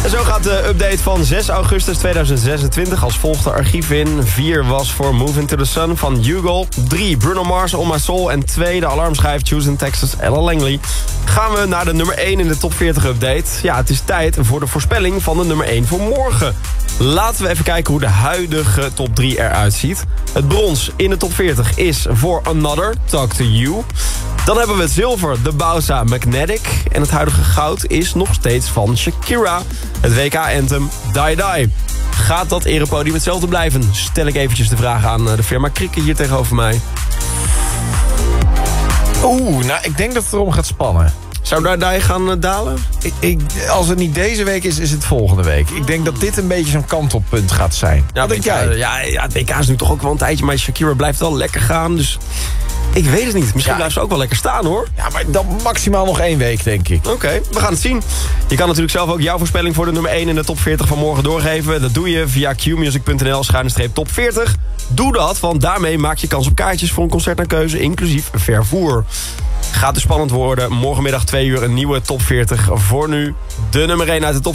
En zo gaat de update van 6 augustus 2026 als volgt de archief in. 4 was voor Move Into The Sun van Hugo. 3 Bruno Mars, On My Soul. En 2 de alarmschijf Choose in Texas, Ella Langley. Gaan we naar de nummer 1 in de top 40 update. Ja, het is tijd voor de voorspelling van de nummer 1 voor morgen. Laten we even kijken hoe de huidige top 3 eruit ziet. Het brons in de top 40 is voor Another, Talk To You. Dan hebben we het zilver, de Bausa Magnetic. En het huidige goud is nog steeds van Shakira. Het WK-anthem Die Die. Gaat dat erepodium hetzelfde blijven? Stel ik eventjes de vraag aan de firma Krikke hier tegenover mij. Nou, ik denk dat het erom gaat spannen. Zou Die gaan dalen? Als het niet deze week is, is het volgende week. Ik denk dat dit een beetje zo'n kantelpunt gaat zijn. Ja, Wat denk jij? Ja, het WK is nu toch ook wel een tijdje, maar Shakira blijft wel lekker gaan, dus ik weet het niet. Misschien blijft ze ook wel lekker staan, hoor. Ja, maar dan maximaal nog 1 week, denk ik. Oké, we gaan het zien. Je kan natuurlijk zelf ook jouw voorspelling voor de nummer 1 in de top 40 van morgen doorgeven. Dat doe je via qmusic.nl/top 40. Doe dat, want daarmee maak je kans op kaartjes voor een concert naar keuze, inclusief vervoer. Gaat dus spannend worden. Morgenmiddag 2 uur een nieuwe top 40. Voor nu de nummer 1 uit de top